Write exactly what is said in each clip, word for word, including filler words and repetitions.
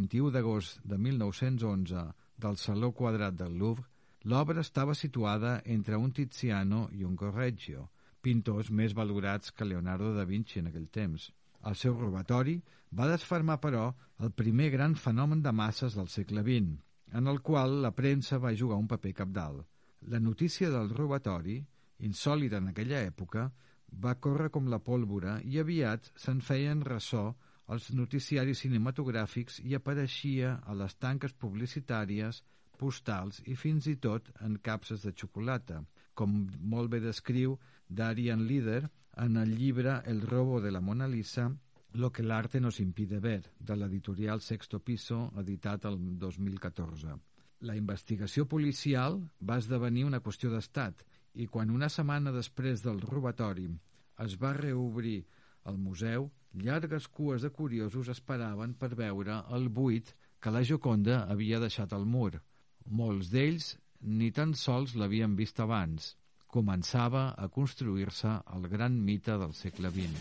vint-i-u d'agost de mil nou-cents onze del Saló Quadrat del Louvre, l'obra estava situada entre un Tiziano i un Correggio, pintors més valorats que Leonardo da Vinci en aquell temps. El seu robatori va desfermar, però, el primer gran fenomen de masses del segle vint, en el qual la premsa va jugar un paper cabdal. La notícia del robatori, insòlita en aquella època, va córrer com la pólvora i aviat se'n feien ressò als noticiaris cinematogràfics i apareixia a les tanques publicitàries, postals i fins i tot en capses de xocolata, com molt bé descriu Darian Lieder en el llibre El robo de la Mona Lisa, Lo que l'arte nos impide ver, de l'editorial Sexto Piso, editat el dos mil catorze. La investigació policial va esdevenir una qüestió d'estat i quan una setmana després del robatori es va reobrir el museu, llargues cues de curiosos esperaven per veure el buit que la Gioconda havia deixat al mur. Molts d'ells ni tan sols l'havien vist abans. Començava a construir-se el gran mite del segle vint.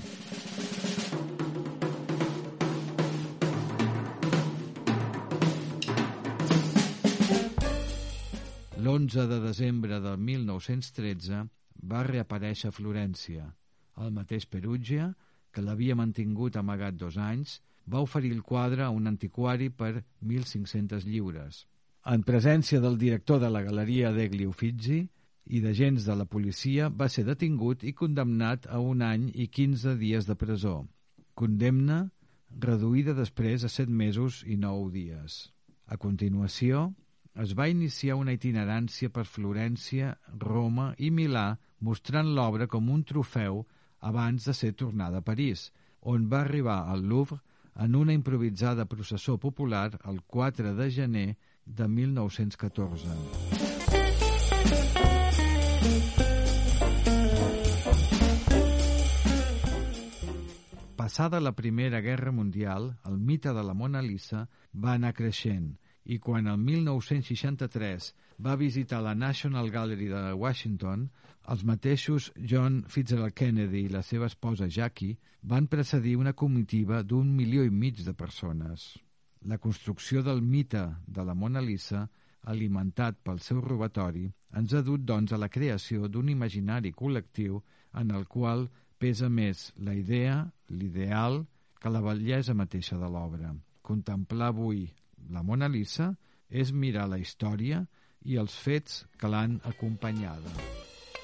L'onze de desembre de mil nou-cents tretze va reaparèixer a Florència. El mateix Perugia, que l'havia mantingut amagat dos anys, va oferir el quadre a un antiquari per mil cinc-centes lliures. En presència del director de la Galeria degli Uffizi i d'agents de la policia, va ser detingut i condemnat a un any i quinze dies de presó. Condemna reduïda després a set mesos i nou dies. A continuació, es va iniciar una itinerància per Florència, Roma i Milà, mostrant l'obra com un trofeu abans de ser tornada a París, on va arribar al Louvre en una improvisada processó popular el quatre de gener de mil nou-cents catorze. Passada la Primera Guerra Mundial, el mite de la Mona Lisa va anar creixent i quan el mil nou-cents seixanta-tres va visitar la National Gallery de Washington, els mateixos John Fitzgerald Kennedy i la seva esposa Jackie van precedir una comitiva d'un milió i mig de persones. La construcció del mite de la Mona Lisa, alimentat pel seu robatori, ens ha dut, doncs, a la creació d'un imaginari col·lectiu en el qual pesa més la idea, l'ideal, que la bellesa mateixa de l'obra. Contemplar avui la Mona Lisa és mirar la història i els fets que l'han acompanyada.